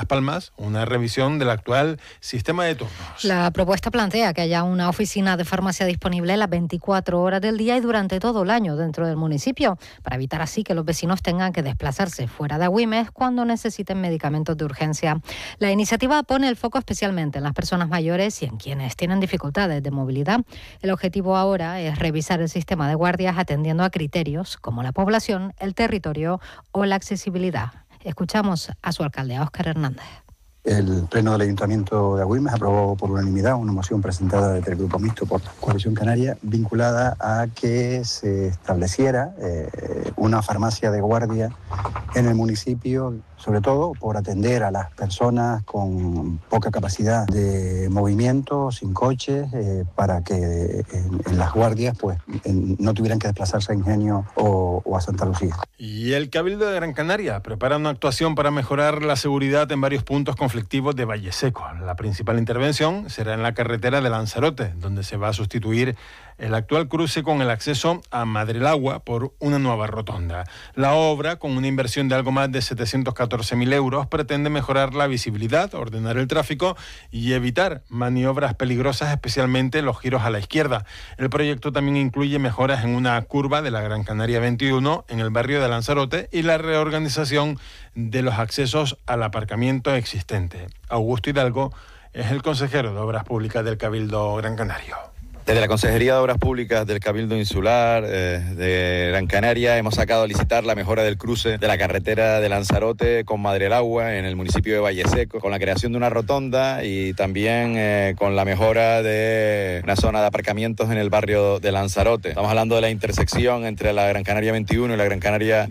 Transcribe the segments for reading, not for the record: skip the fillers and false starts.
Palmas una revisión del actual sistema de turnos. La propuesta plantea que haya una oficina de farmacia disponible las 24 horas del día y durante todo el año dentro del municipio, para evitar así que los vecinos tengan que desplazarse fuera de Agüimes cuando necesiten medicamentos de urgencia. La iniciativa pone el foco especialmente en las personas mayores y en quienes tienen dificultades de movilidad. El objetivo ahora es revisar el sistema de guardias atendiendo a criterios como la población, el territorio o la accesibilidad. Escuchamos a su alcalde, a Óscar Hernández. El Pleno del Ayuntamiento de Agüimes aprobó por unanimidad una moción presentada desde el Grupo Mixto por Coalición Canaria vinculada a que se estableciera una farmacia de guardia en el municipio, sobre todo por atender a las personas con poca capacidad de movimiento, sin coches, para que en las guardias no tuvieran que desplazarse a Ingenio o a Santa Lucía. Y el Cabildo de Gran Canaria prepara una actuación para mejorar la seguridad en varios puntos conflictivos de Valle Seco. La principal intervención será en la carretera de Lanzarote, donde se va a sustituir el actual cruce con el acceso a Madrelagua por una nueva rotonda. La obra, con una inversión de algo más de 714.000 euros, pretende mejorar la visibilidad, ordenar el tráfico y evitar maniobras peligrosas, especialmente los giros a la izquierda. El proyecto también incluye mejoras en una curva de la Gran Canaria 21 en el barrio de Lanzarote y la reorganización de los accesos al aparcamiento existente. Augusto Hidalgo es el consejero de Obras Públicas del Cabildo Gran Canario. Desde la Consejería de Obras Públicas del Cabildo Insular de Gran Canaria hemos sacado a licitar la mejora del cruce de la carretera de Lanzarote con Madrelagua en el municipio de Valle Seco, con la creación de una rotonda y también con la mejora de una zona de aparcamientos en el barrio de Lanzarote. Estamos hablando de la intersección entre la Gran Canaria 21 y la Gran Canaria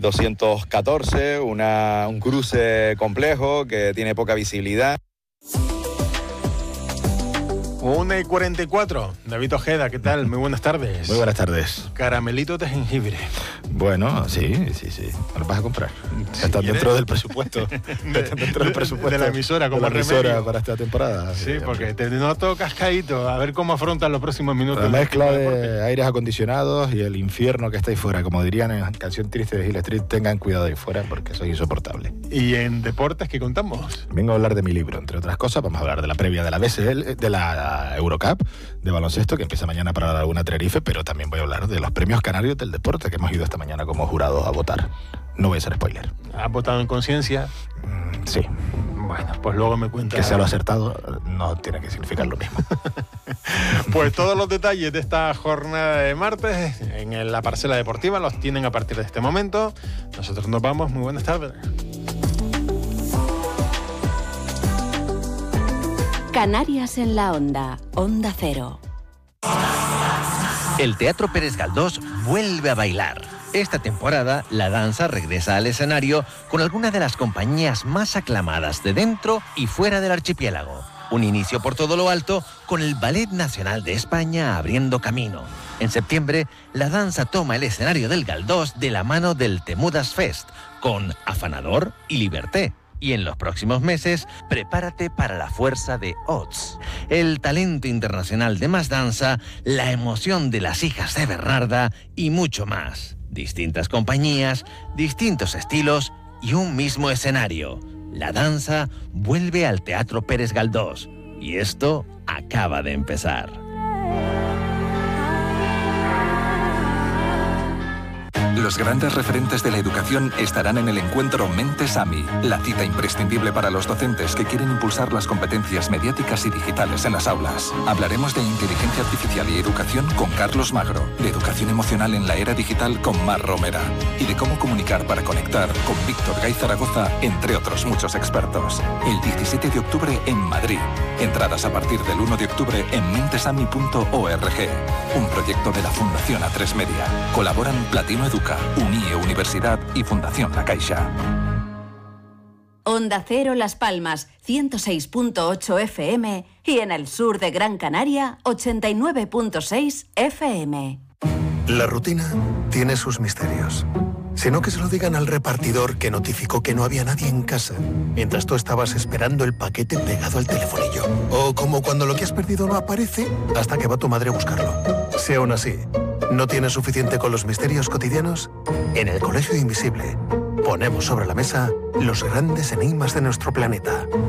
214, un cruce complejo que tiene poca visibilidad. 1:44. David Ojeda, ¿qué tal? Muy buenas tardes. Muy buenas tardes. Caramelitos de jengibre. Bueno, sí. ¿Me los vas a comprar? Si Están quieres. dentro del presupuesto. Están dentro del presupuesto. De la emisora, como de la emisora remedio. para esta temporada. Sí, porque te noto cascadito. A ver cómo afrontan los próximos minutos. La mezcla de aires acondicionados y el infierno que está ahí fuera. Como dirían en Canción Triste de Hill Street, tengan cuidado ahí fuera porque soy insoportable. ¿Y en deportes qué contamos? Vengo a hablar de mi libro, entre otras cosas. Vamos a hablar de la previa de la BSL, de la Eurocup de baloncesto, que empieza mañana para la Laguna Tenerife, pero también voy a hablar de los premios canarios del deporte que hemos ido esta mañana como jurados a votar. No voy a ser spoiler. ¿Has votado en conciencia? Sí. Bueno, pues luego me cuentas. Que sea lo acertado no tiene que significar lo mismo. Pues todos los detalles de esta jornada de martes en la parcela deportiva los tienen a partir de este momento. Nosotros nos vamos. Muy buenas tardes. Canarias en la Onda, Onda Cero. El Teatro Pérez Galdós vuelve a bailar. Esta temporada, la danza regresa al escenario con algunas de las compañías más aclamadas de dentro y fuera del archipiélago. Un inicio por todo lo alto con el Ballet Nacional de España abriendo camino. En septiembre, la danza toma el escenario del Galdós de la mano del Temudas Fest, con Afanador y Liberté. Y en los próximos meses, prepárate para la fuerza de Ots, el talento internacional de Más Danza, la emoción de las hijas de Bernarda y mucho más. Distintas compañías, distintos estilos y un mismo escenario. La danza vuelve al Teatro Pérez Galdós y esto acaba de empezar. Los grandes referentes de la educación estarán en el encuentro Mentes AMI, la cita imprescindible para los docentes que quieren impulsar las competencias mediáticas y digitales en las aulas. Hablaremos de inteligencia artificial y educación con Carlos Magro, de educación emocional en la era digital con Mar Romera y de cómo comunicar para conectar con Víctor Gay Zaragoza, entre otros muchos expertos. El 17 de octubre en Madrid. Entradas a partir del 1 de octubre en mentesami.org. Un proyecto de la Fundación A3 Media. Colaboran Platino Educa, UNIE Universidad y Fundación La Caixa. Onda Cero Las Palmas, 106.8 FM y en el sur de Gran Canaria, 89.6 FM. La rutina tiene sus misterios. Sino que se lo digan al repartidor que notificó que no había nadie en casa, mientras tú estabas esperando el paquete pegado al telefonillo. O como cuando lo que has perdido no aparece hasta que va tu madre a buscarlo. Si aún así no tienes suficiente con los misterios cotidianos, en el Colegio Invisible ponemos sobre la mesa los grandes enigmas de nuestro planeta.